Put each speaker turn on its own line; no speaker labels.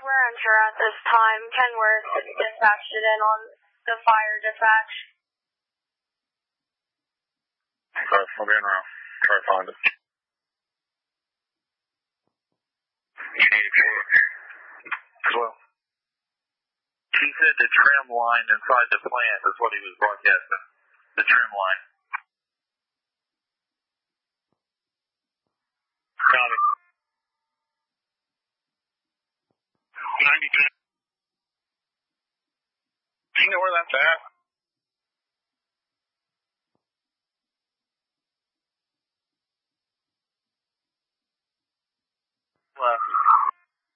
We're unsure at this time. Kenworth dispatched it in on the fire dispatch.
Okay, I'll be in around. Try to find it. As well.
He said the trim line inside the plant is what he was broadcasting. The trim line.
Copy. 92. Do you know where that's at?